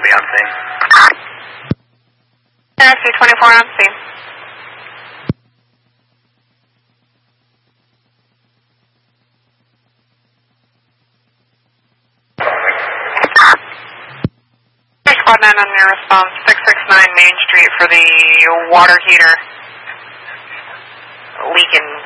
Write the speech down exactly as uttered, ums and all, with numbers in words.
I'll be on scene. S C twenty-four on scene. Squad nine on your response, six six nine Main Street for the water heater leaking